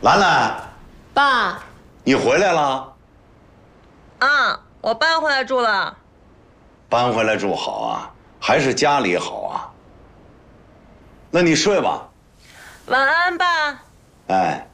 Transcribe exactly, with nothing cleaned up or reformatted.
兰兰， 爸， 你回来了？ 啊，我搬回来住了。 搬回来住好啊，还是家里好啊？那你睡吧。 晚安，爸。 哎。